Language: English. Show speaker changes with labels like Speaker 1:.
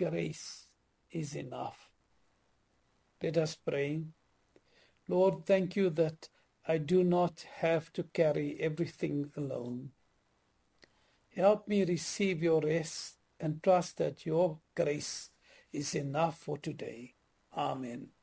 Speaker 1: grace is enough. Let us pray. Lord, thank you that I do not have to carry everything alone. Help me receive your rest and trust that your grace is enough for today. Amen.